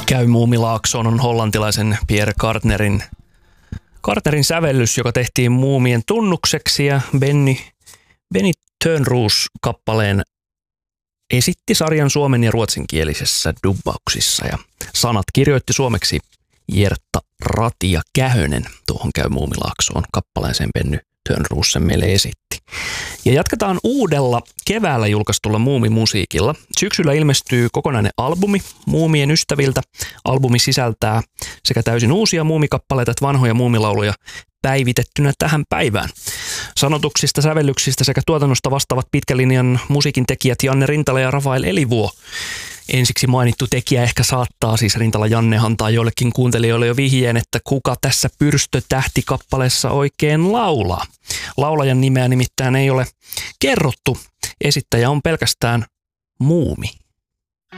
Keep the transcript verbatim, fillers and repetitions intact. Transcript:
Käy Muumilaaksoon on hollantilaisen Pierre Kartnerin, Kartnerin sävellys, joka tehtiin Muumien tunnukseksi, ja Benny, Benny Törnros-kappaleen esitti sarjan suomen- ja ruotsinkielisessä dubbauksissa, ja sanat kirjoitti suomeksi Jertta Ratia Kähönen tuohon Käy Muumilaaksoon kappaleeseen Benny Törnros sen meille esitti. Ja jatketaan uudella keväällä julkaistulla muumimusiikilla. Syksyllä ilmestyy kokonainen albumi Muumien ystäviltä. Albumi sisältää sekä täysin uusia muumikappaleita että vanhoja muumilauluja päivitettynä tähän päivään. Sanotuksista, sävellyksistä sekä tuotannosta vastaavat pitkälinjan musiikin tekijät Janne Rintala ja Rafael Elivuo. Ensiksi mainittu tekijä ehkä saattaa, siis Rintala Janne, antaa joillekin kuuntelijoille jo vihjeen, että kuka tässä Pyrstötähti-kappaleessa oikein laulaa. Laulajan nimeä nimittäin ei ole kerrottu. Esittäjä on pelkästään Muumi.